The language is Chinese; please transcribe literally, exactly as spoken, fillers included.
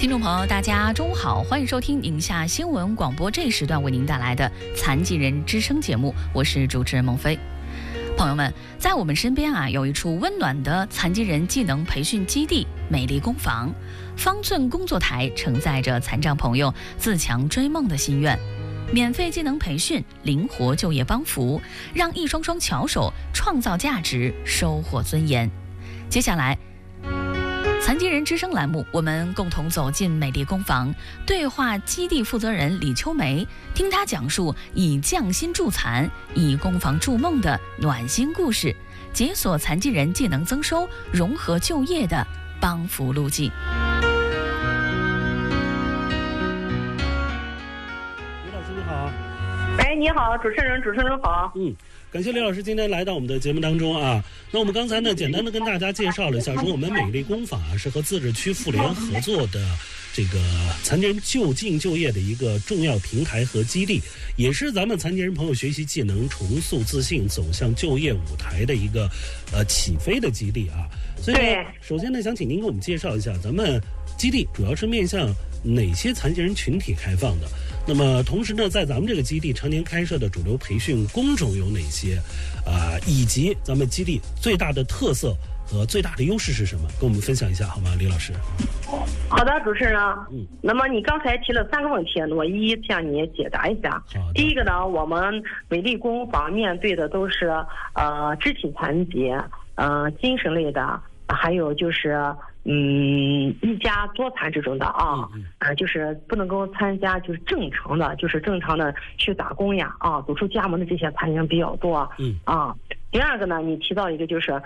听众朋友，大家中午好，欢迎收听宁夏新闻广播这一时段为您带来的残疾人之声节目，我是主持人孟飞。朋友们，在我们身边啊，有一处温暖的残疾人技能培训基地——美丽工坊。方寸工作台承载着残障朋友自强追梦的心愿，免费技能培训，灵活就业帮扶，让一双双巧手创造价值，收获尊严。接下来，残疾人之声栏目，我们共同走进美丽工坊，对话基地负责人李秋梅，听她讲述以匠心助残、以工坊助梦的暖心故事，解锁残疾人技能增收、融合就业的帮扶路径。 李老师你好。 哎，你好，主持人，主持人好。 嗯。感谢李老师今天来到我们的节目当中啊。那我们刚才呢，简单的跟大家介绍了一下，说我们美丽工坊啊是和自治区妇联合作的这个残疾人就近就业的一个重要平台和基地，也是咱们残疾人朋友学习技能、重塑自信、走向就业舞台的一个呃起飞的基地啊。所以呢，首先呢，想请您给我们介绍一下，咱们基地主要是面向哪些残疾人群体开放的？那么同时呢，在咱们这个基地常年开设的主流培训工种有哪些啊、呃？以及咱们基地最大的特色和最大的优势是什么？跟我们分享一下好吗，李老师？ 好的，主持人。嗯。那么你刚才提了三个问题，我一一向你解答一下。 好的。 第一个呢，我们美丽工坊面对的都是呃肢体残疾、呃精神类的，还有就是。嗯，一家多残这种的啊，啊、呃，就是不能够参加，就是正常的，就是正常的去打工呀，啊，走出家门的这些残疾人比较多。嗯，啊，第二个呢，你提到一个就是